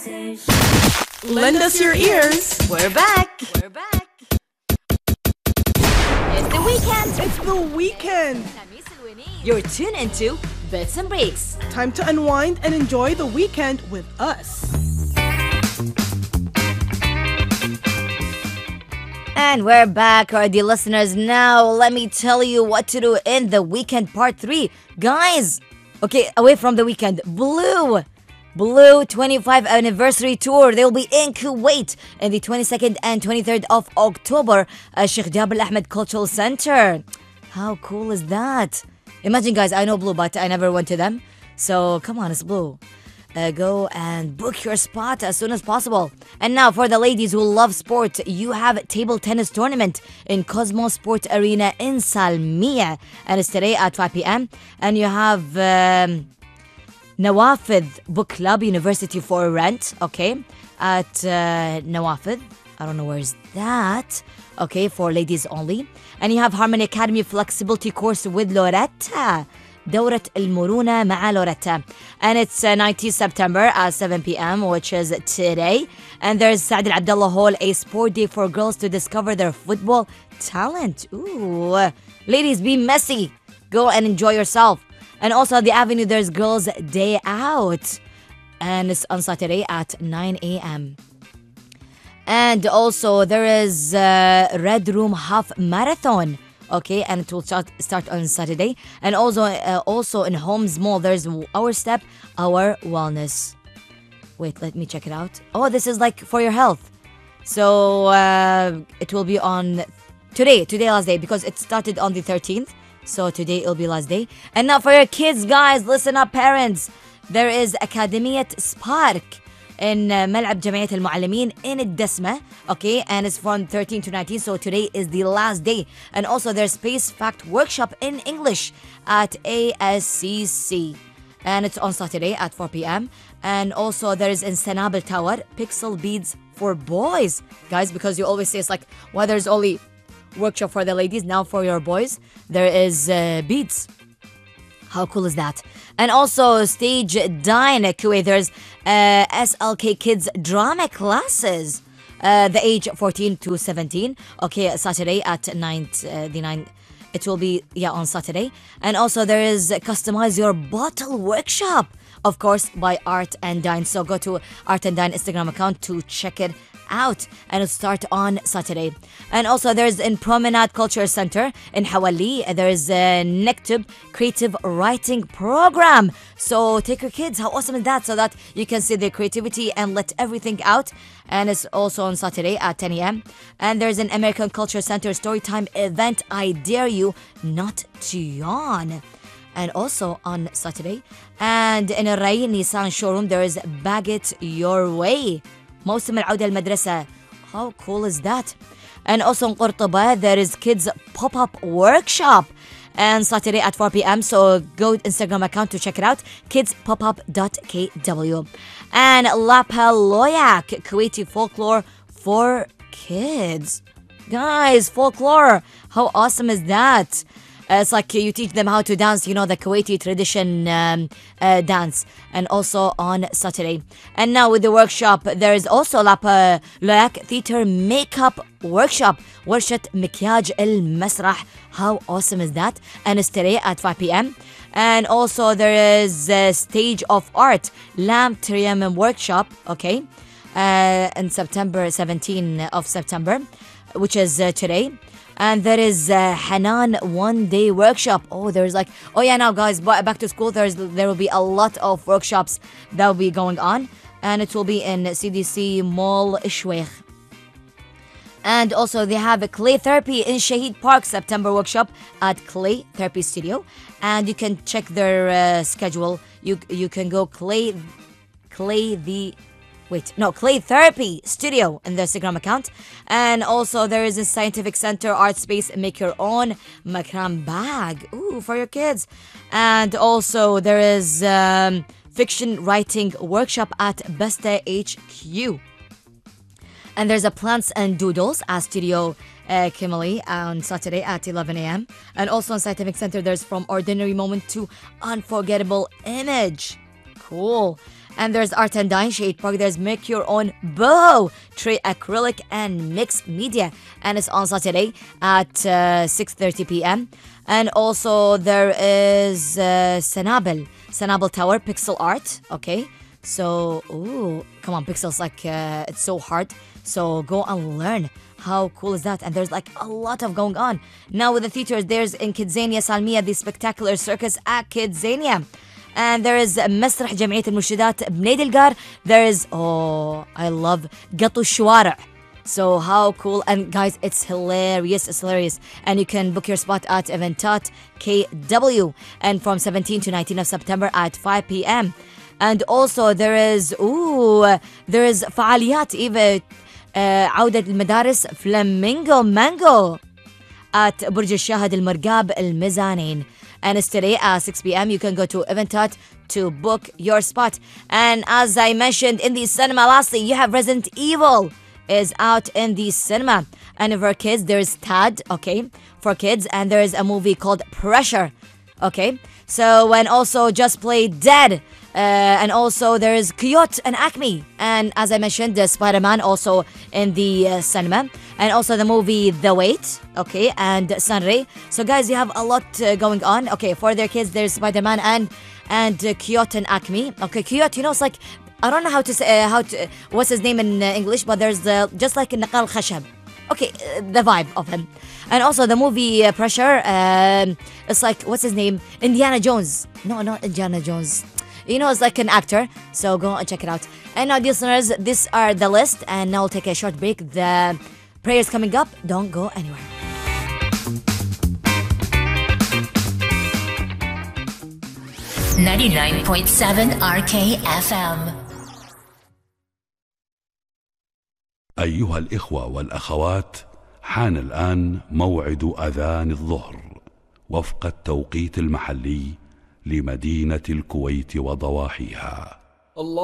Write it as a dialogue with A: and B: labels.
A: Lend us your ears.
B: We're back. It's the weekend.
A: It's the weekend.
B: You're tuned into Bits and Breaks.
A: Time to unwind and enjoy the weekend with us.
B: And we're back, our dear listeners. Now, let me tell you what to do in the weekend part 3. Guys, okay, away from the weekend. Blue 25th anniversary tour. They will be in Kuwait in the 22nd and 23rd of October at Sheikh Jabal Ahmed Cultural Center. How cool is that? Imagine, guys, I know Blue, but I never went to them. So, come on, it's Blue. Go and book your spot as soon as possible. And now, for the ladies who love sport, you have a table tennis tournament in Cosmo Sport Arena in Salmiya. And it's today at 5 p.m. And you have Nawafidh Book Club University for rent, okay, at Nawafidh. I don't know where is that. Okay, for ladies only. And you have Harmony Academy Flexibility Course with Loretta. دورة المرونة مع لوريتا. And it's 19th September at 7 p.m., which is today. And there's Saad Al Abdullah Hall, a sport day for girls to discover their football talent. Ooh. Ladies, be messy. Go and enjoy yourself. And also at the Avenue, there's Girls' Day Out. And it's on Saturday at 9 a.m. And also there is Red Room Half Marathon. Okay, and it will start on Saturday. And also in Holmes Mall, there's Our Step, Our Wellness. Wait, let me check it out. Oh, this is like for your health. So it will be on today last day, because it started on the 13th. So today it'll be last day. And now for your kids, guys, listen up, parents. There is Academiyat Spark in ملعب جمعية المعلمين in الدسمة. Okay, and it's from 13 to 19. So today is the last day. And also there's Space Fact Workshop in English at ASCC. And it's on Saturday at 4 p.m. And also there is in Sanabel Tower Pixel Beads for boys. Guys, because you always say it's like, why there's only workshop for the ladies, now for your boys there is beads. How cool is that? And also Stage 9 Kuwait, there's SLK Kids drama classes, the age 14 to 17. Okay, Saturday at 9 it will be on Saturday. And also there is Customize Your Bottle Workshop, of course, by Art and Dine. So go to Art and Dine Instagram account to check it out, and it'll start on Saturday. And also there's in Promenade Culture Center in Hawali, there's a Nektub creative writing program. So take your kids, how awesome is that, so that you can see their creativity and let everything out. And it's also on Saturday at 10 a.m. And there's an American Culture Center Storytime event, I Dare You Not to Yawn. And also on Saturday. And in a Ray Nissan showroom, there is Bag It Your Way, موسم العودة المدرسة. How cool is that? And also in Qurtuba, there is Kids Pop-Up Workshop. And Saturday at 4 p.m. So go Instagram account to check it out. kidspodup.kw. And Lapa Loyak, Kuwaiti folklore for kids. Guys, folklore. How awesome is that? It's like you teach them how to dance, the Kuwaiti tradition dance. And also on Saturday. And now with the workshop, there is also Lapa Loyak Theater Makeup Workshop. ورشة مكياج المسرح. How awesome is that? And it's today at 5 p.m. And also there is Stage of Art Lamp Trium Workshop. Okay. In September 17 of September, which is today. And there is Hanan one-day workshop. Now guys, back to school. There will be a lot of workshops that will be going on, and it will be in CDC Mall Ishweikh. And also they have a clay therapy in Shahid Park September workshop at Clay Therapy Studio, and you can check their schedule. You can go Clay Therapy Studio in the Instagram account. And also there is a Scientific Center Art Space Make Your Own Makram Bag. Ooh, for your kids. And also there is Fiction Writing Workshop at Besta HQ. And there's a Plants and Doodles at Studio Kimberley on Saturday at 11 a.m. And also in Scientific Center, there's From Ordinary Moment to Unforgettable Image. Cool. And there's Art and Dine Shade Park. There's Make Your Own Boho Tray Acrylic and Mixed Media. And it's on Saturday at 6:30 p.m. And also there is Sanabel Tower Pixel Art. Okay. So, come on, Pixel's like, it's so hard. So go and learn. How cool is that? And there's like a lot of going on. Now with the theaters, there's in Kidzania Salmiya, the spectacular circus at Kidzania. And there is مسرح جمعية المرشدات بنادي القار. There is, I love قطو الشوارع. So how cool. And guys, it's hilarious. And you can book your spot at Eventot KW. And from 17 to 19 of September at 5 p.m. And also there is فعاليات إيفا عودة المدارس فلامينغو مانجو at برج الشاهد المرقاب الميزانين. And it's today at 6 p.m. You can go to Eventot to book your spot. And as I mentioned in the cinema lastly, you have Resident Evil is out in the cinema. And for kids, there's Tad, okay, for kids. And there is a movie called Pressure, okay. So, and also Just Play Dead. And also there is Kyoto and Acme. And as I mentioned, the Spider-Man also in the cinema. And also the movie The Wait, okay, and Sunray. So guys, you have a lot going on. Okay, for their kids, there's Spider-Man and Kyoto and Acme. Okay, Kyoto, you know, it's like, I don't know how to say, what's his name in English, but there's just like Naqal Khashab. Okay, the vibe of him. And also the movie Pressure, it's like, what's his name? Indiana Jones. No, not Indiana Jones. You know, it's like an actor. So go and check it out. And now, dear listeners, these are the list. And now we'll take a short break. The prayers coming up. Don't go anywhere.
C: .7 RKFM.
D: أيها الإخوة والأخوات، حان الآن موعد أذان الظهر وفق التوقيت المحلي لمدينة الكويت وضواحيها.